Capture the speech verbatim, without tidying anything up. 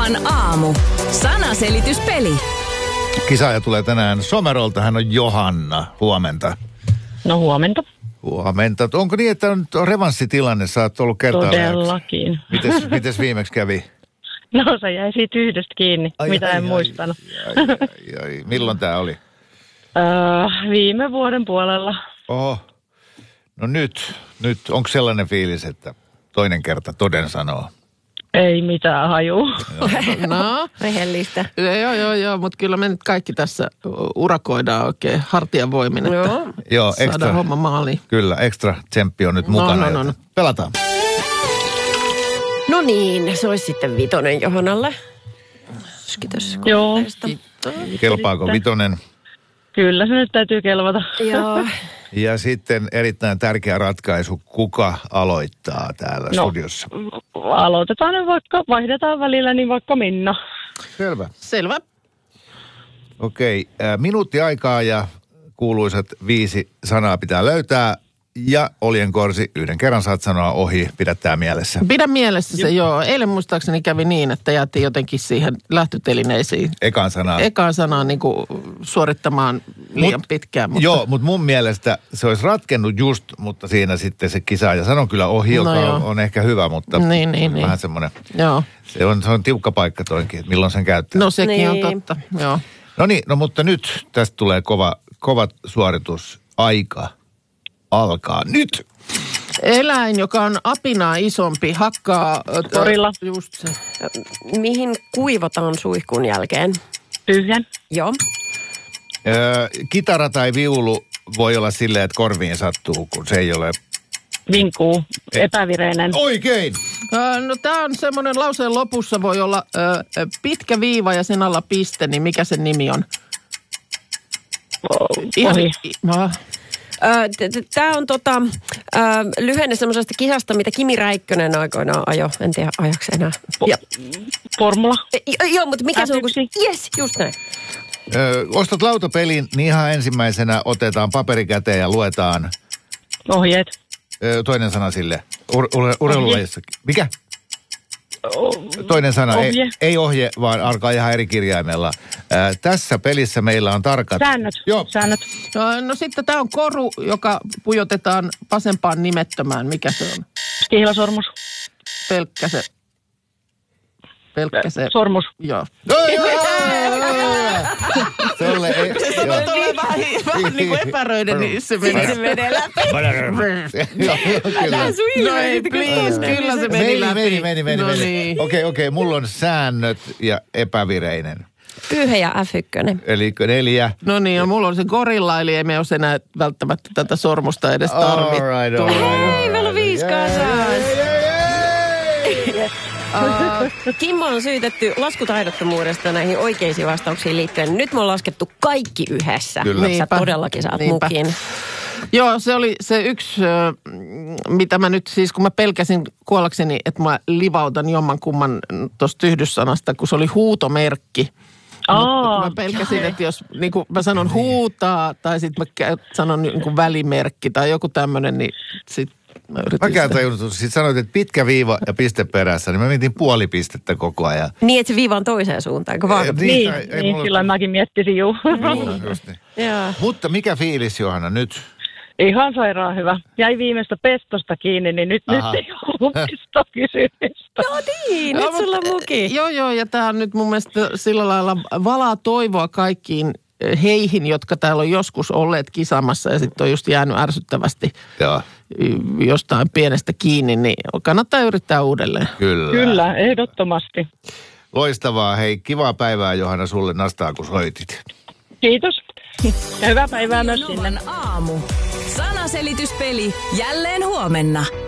Novan aamu. Sanaselityspeli. Kisaaja tulee tänään Somerolta. Hän on Johanna. Huomenta. No huomenta. Huomenta. Onko niin, että on revanssitilanne? Sä oot ollut kertaalleen. Todellakin. Mites, mites viimeksi kävi? No se jäi siitä yhdestä kiinni, ai, mitä ai, en ai, muistanut. Ai, ai, ai. Milloin tää oli? Öö, viime vuoden puolella. Oho. No nyt, nyt onko sellainen fiilis, että toinen kerta toden sanoo? Ei mitään hajuu. No, rehellistä. Joo, joo, joo, mutta kyllä me nyt kaikki tässä urakoidaan oikein hartiavoimin, että joo. Joo, saadaan extra, homma maaliin. Kyllä, extra tsemppi on nyt no, mukana. No, no, no. Pelataan. No niin, se olisi sitten vitonen Johannalle. Kiitos. Joo. Kelpaako vitonen? Kyllä se nyt täytyy kelvata. Joo. Ja sitten erittäin tärkeä ratkaisu, kuka aloittaa täällä no, studiossa? Aloitetaan nyt vaikka, vaihdetaan välillä, niin vaikka Minna. Selvä. Selvä. Okei, äh, minuutti aikaa ja kuuluisat viisi sanaa pitää löytää. Ja oljenkorsi, yhden kerran saat sanoa ohi, pidä tää mielessä. Pidä mielessä se, joo. Eilen muistaakseni kävi niin, että jäätiin jotenkin siihen lähtötelineisiin. Ekaan sanaa. Ekaan sanaa niin kuin suorittamaan liian mut, pitkään. Mutta... Joo, mutta mun mielestä se olisi ratkennut just, mutta siinä sitten se kisaaja sanoi kyllä ohi, joka no on, on ehkä hyvä, mutta niin, niin, vähän niin. semmoinen. Joo. Se on, se on tiukka paikka toinkin, että milloin sen käyttää. No sekin niin. on totta, joo. No niin, no mutta nyt tästä tulee kova, kova suoritus. Aika alkaa nyt. Eläin, joka on apinaa isompi, hakkaa... Torilla. Just se. Mihin kuivataan suihkun jälkeen? Tyhjän. Joo. Öö, kitara tai viulu voi olla silleen, että korviin sattuu, kun se ei ole... Vinkuu. Epävireinen. Oikein! Öö, no tää on semmoinen lauseen lopussa voi olla öö, pitkä viiva ja sen alla piste, niin mikä sen nimi on? Ihan, Ohi. No. Tämä on tota, ö, lyhenne semmoisesta kisasta, mitä Kimi Räikkönen aikoinaan ajo. En tiedä, ajaksi enää. Ja, Formula. jo, joo, mutta mikä se on? Kun... Yes, just näin. Öö, ostat lautapelin, niin ihan ensimmäisenä otetaan paperi käteen ja luetaan... Ohjeet. Öö, toinen sana sille. Ur, ur, urheilulajissa. Mikä? Toinen sana. Ohje. Ei, ei ohje, vaan alkaa ihan eri kirjaimella. Ää, tässä pelissä meillä on tarkat... Säännöt. Joo. Säännöt. No, no sitten tämä on koru, joka pujotetaan vasempaan nimettömään. Mikä se on? Kihlasormus. Pelkkä se. Pelkkä se. Sormus. Joo. Tolle ei... Se sanoi tulee vähän, vähän niin kuin epäröiden, niin se menee. Se menee läpi. Joo, kyllä. No ei, please, kyllä se meni Meni, läpi. meni, meni, meni. No meni. niin. Okei, okei, mulla on säännöt ja epävireinen. Yhä ja F yksi. Eli neljä. No niin, ja mulla on se gorilla, eli ei me olisi enää välttämättä tätä sormusta edes tarvittu. All right, all right, all right. Hei, meillä on viisi kasas. Uh, Kimmo on syytetty laskutaidottomuudesta näihin oikeisiin vastauksiin liittyen. Nyt me on laskettu kaikki yhdessä. Kyllä. Sä todellakin saat Niinpä. mukin. Joo, se oli se yksi, mitä mä nyt siis, kun mä pelkäsin kuollakseni, että mä livautan jommankumman tuosta tyhdyssanasta, kun se oli huutomerkki. Aa, Mä pelkäsin, että jos niin kuin mä sanon huutaa tai sitten mä sanon niin kuin välimerkki tai joku tämmöinen, niin sitten mä yritin Mäkään sitä. tajunnut, sitten sanoit, että pitkä viiva ja piste perässä, niin mä mietin puoli pistettä koko ajan. Niin, että se viiva on toiseen suuntaan, kun vaan. Ei, Niin, ei, ei niin mulla- silloin mäkin miettisin, juu. Niin, just niin. Joo. Mutta mikä fiilis, Johanna, nyt? Ihan sairaan hyvä. Jäi viimeistä pestosta kiinni, niin nyt, nyt Aha. ei ollut pistokysymystä. No niin, nyt sulla on muki. Joo, joo, ja tämä on nyt mun mielestä sillä lailla valaa toivoa kaikkiin heihin, jotka täällä on joskus olleet kisaamassa ja sitten on just jäänyt ärsyttävästi Joo, jostain pienestä kiinni, niin kannattaa yrittää uudelleen. kyllä. Kyllä, ehdottomasti. Loistavaa. Hei, kivaa päivää, Johanna, sulle nastaa, kun soitit. Kiitos. Ja hyvää päivää myös sinne. Novan aamu. Sanaselityspeli jälleen huomenna.